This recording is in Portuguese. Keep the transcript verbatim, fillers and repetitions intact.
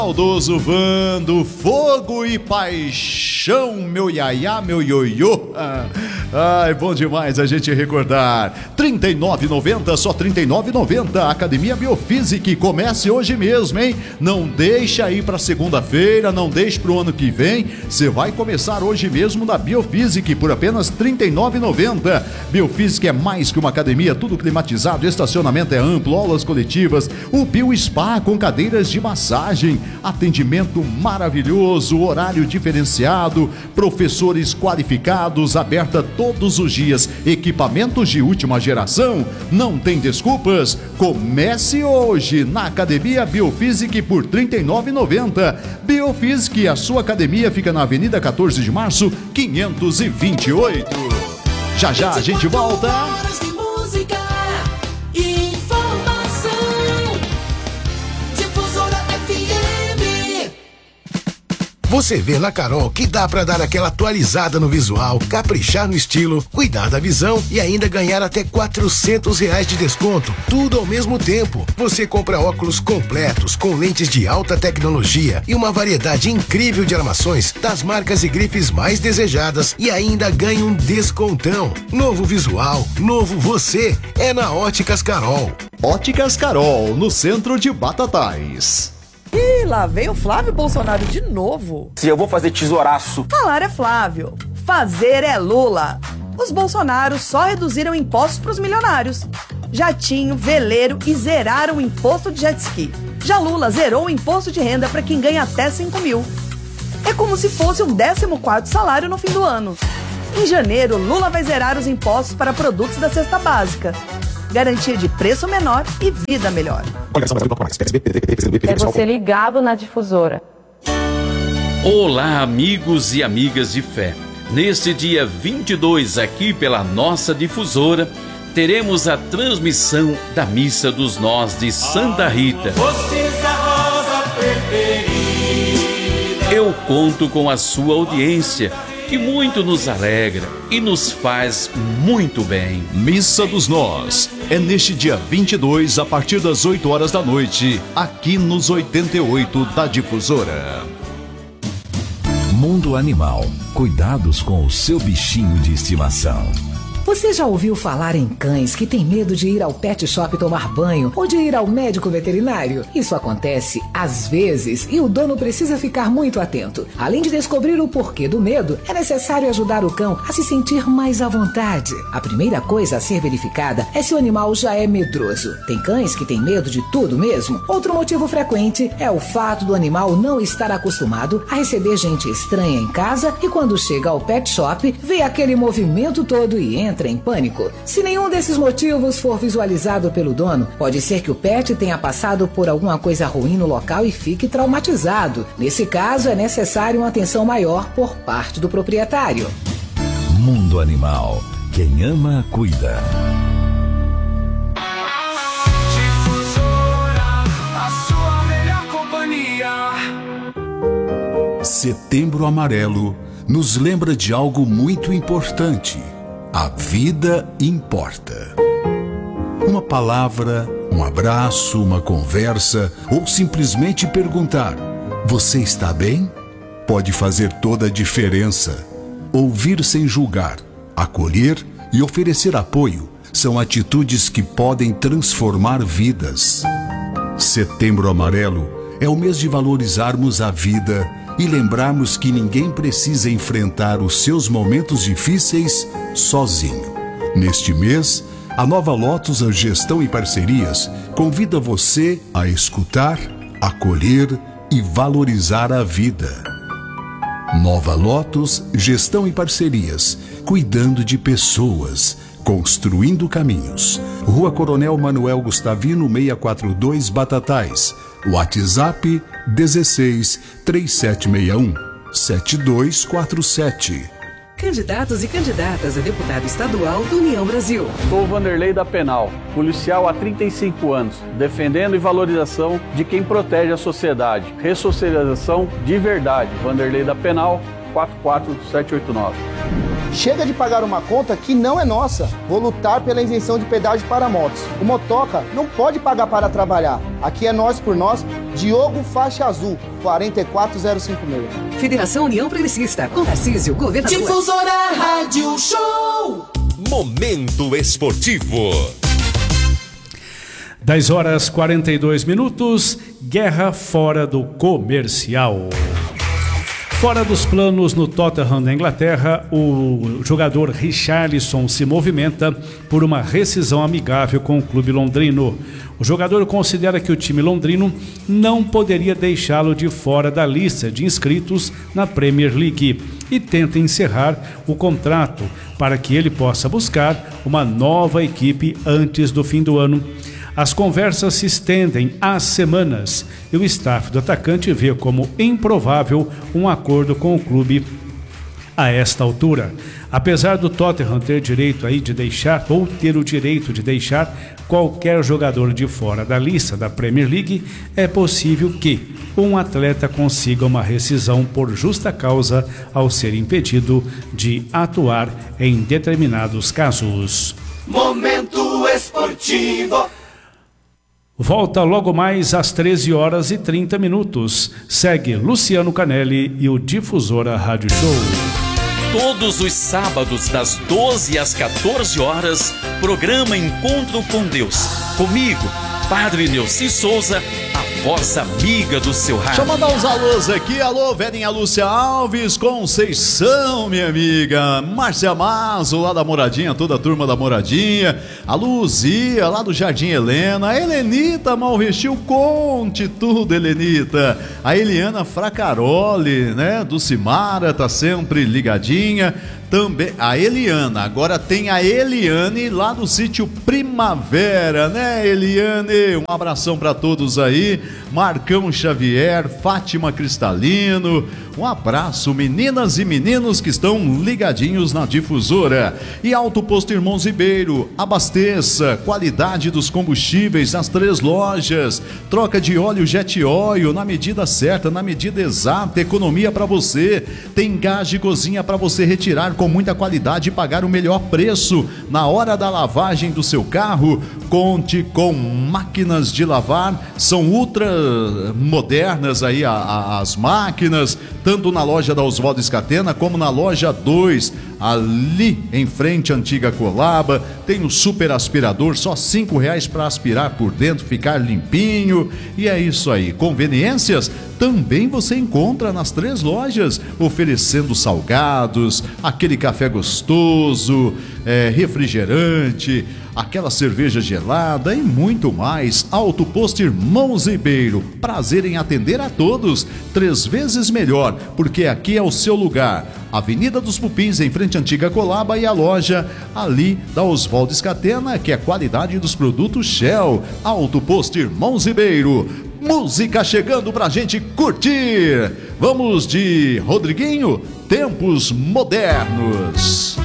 Saudoso Vando, fogo e paixão, meu iaiá, meu ioiô. Ai, bom demais a gente recordar. trinta e nove reais e noventa centavos, só trinta e nove reais e noventa centavos. Academia Biofísica, comece hoje mesmo, hein? Não deixa aí pra segunda-feira, não deixe pro ano que vem. Você vai começar hoje mesmo na Biofísica por apenas trinta e nove reais e noventa centavos. Biofísica é mais que uma academia, tudo climatizado, estacionamento é amplo, aulas coletivas, o Bio Spa com cadeiras de massagem, atendimento maravilhoso, horário diferenciado, professores qualificados, aberta todos os dias, equipamentos de última geração, não tem desculpas. Comece hoje na Academia Biofísica por trinta e nove reais e noventa centavos. Biofísica, a sua academia fica na Avenida quatorze de março, quinhentos e vinte e oito. Já já a gente volta. Você vê na Carol que dá pra dar aquela atualizada no visual, caprichar no estilo, cuidar da visão e ainda ganhar até quatrocentos reais de desconto, tudo ao mesmo tempo. Você compra óculos completos com lentes de alta tecnologia e uma variedade incrível de armações das marcas e grifes mais desejadas e ainda ganha um descontão. Novo visual, novo você, é na Óticas Carol. Óticas Carol, no centro de Batatais. Ih, lá vem o Flávio Bolsonaro de novo. Se eu vou fazer tesouraço. Falar é Flávio, fazer é Lula. Os Bolsonaros só reduziram impostos para os milionários. Jatinho, veleiro e zeraram o imposto de jet ski. Já Lula zerou o imposto de renda para quem ganha até cinco mil. É como se fosse um décimo quarto salário no fim do ano. Em janeiro, Lula vai zerar os impostos para produtos da cesta básica. Garantia de preço menor e vida melhor. É você ligado na difusora. Olá, amigos e amigas de fé. Neste dia vinte e dois, aqui pela nossa difusora, teremos a transmissão da Missa dos Nós de Santa Rita. Eu conto com a sua audiência, que muito nos alegra e nos faz muito bem. Missa dos Nós é neste dia vinte e dois, a partir das oito horas da noite, aqui nos oitenta e oito da Difusora. Mundo Animal. Cuidados com o seu bichinho de estimação. Você já ouviu falar em cães que têm medo de ir ao pet shop tomar banho ou de ir ao médico veterinário? Isso acontece às vezes e o dono precisa ficar muito atento. Além de descobrir o porquê do medo, é necessário ajudar o cão a se sentir mais à vontade. A primeira coisa a ser verificada é se o animal já é medroso. Tem cães que têm medo de tudo mesmo. Outro motivo frequente é o fato do animal não estar acostumado a receber gente estranha em casa e quando chega ao pet shop, vê aquele movimento todo e entra entra em pânico. Se nenhum desses motivos for visualizado pelo dono, pode ser que o pet tenha passado por alguma coisa ruim no local e fique traumatizado. Nesse caso, é necessário uma atenção maior por parte do proprietário. Mundo Animal. Quem ama, cuida. Difusora, a sua melhor companhia. Setembro Amarelo nos lembra de algo muito importante. A vida importa. Uma palavra, um abraço, uma conversa ou simplesmente perguntar: você está bem? Pode fazer toda a diferença. Ouvir sem julgar, acolher e oferecer apoio são atitudes que podem transformar vidas. Setembro Amarelo é o mês de valorizarmos a vida e lembrarmos que ninguém precisa enfrentar os seus momentos difíceis sozinho. Neste mês, a Nova Lotus Gestão e Parcerias convida você a escutar, acolher e valorizar a vida. Nova Lotus Gestão e Parcerias, cuidando de pessoas, construindo caminhos. Rua Coronel Manuel Gustavino, seiscentos e quarenta e dois, Batatais. WhatsApp dezesseis, três sete seis um, sete dois quatro sete. Candidatos e candidatas a deputado estadual do União Brasil. Sou Vanderlei da Penal, policial há trinta e cinco anos, defendendo e valorização de quem protege a sociedade. Ressocialização de verdade. Vanderlei da Penal, quatro quatro sete oito nove. Chega de pagar uma conta que não é nossa. Vou lutar pela isenção de pedágio para motos. O motoca não pode pagar para trabalhar. Aqui é nós por nós Diogo Faixa Azul, quatro quatro zero cinco seis. Federação União Progressista, com Tarcísio, governador. Difusora Rádio Show. Momento esportivo. dez horas e quarenta e dois minutos, guerra fora do comercial. Fora dos planos no Tottenham da Inglaterra, o jogador Richarlison se movimenta por uma rescisão amigável com o clube londrino. O jogador considera que o time londrino não poderia deixá-lo de fora da lista de inscritos na Premier League e tenta encerrar o contrato para que ele possa buscar uma nova equipe antes do fim do ano. As conversas se estendem há semanas e o staff do atacante vê como improvável um acordo com o clube a esta altura. Apesar do Tottenham ter direito aí de deixar ou ter o direito de deixar qualquer jogador de fora da lista da Premier League, é possível que um atleta consiga uma rescisão por justa causa ao ser impedido de atuar em determinados casos. Momento esportivo. Volta logo mais às treze horas e trinta minutos. Segue Luciano Canelli e o Difusora Rádio Show. Todos os sábados, das doze às quatorze horas, programa Encontro com Deus. Comigo, Padre Neuci Souza, a voz amiga do seu rádio. Deixa eu mandar uns alôs aqui. Alô, Verinha Lúcia Alves, Conceição, minha amiga. Márcia Mazo, lá da Moradinha, toda a turma da Moradinha. A Luzia, lá do Jardim Helena. A Helenita Malvestil, conte tudo, Helenita. A Eliana Fracaroli, né, do Cimara, tá sempre ligadinha. Também a Eliana, agora tem a Eliane lá do sítio Primavera, né, Eliane? Um abração para todos aí. Marcão Xavier, Fátima Cristalino, um abraço, meninas e meninos que estão ligadinhos na Difusora. E Auto Posto Irmãos Ribeiro, abasteça, qualidade dos combustíveis nas três lojas, troca de óleo Jet Oil na medida certa, na medida exata, economia para você, tem gás de cozinha para você retirar com muita qualidade e pagar o melhor preço na hora da lavagem do seu carro. Conte com máquinas de lavar, são ultra modernas aí a, a, as máquinas, tanto na loja da Oswaldo Escatena como na loja dois, ali em frente à antiga Colaba. Tem o super aspirador, só cinco reais para aspirar por dentro, ficar limpinho. E é isso aí, conveniências também você encontra nas três lojas, oferecendo salgados, aquele café gostoso, é, refrigerante, aquela cerveja gelada e muito mais. Auto Posto Irmãos Ribeiro, prazer em atender a todos, três vezes melhor, porque aqui é o seu lugar. Avenida dos Pupins, em frente à antiga Colaba, e a loja ali da Oswaldo Escatena, que é a qualidade dos produtos Shell. Auto Posto Irmãos Ribeiro. Música chegando pra gente curtir. Vamos de Rodriguinho, Tempos Modernos.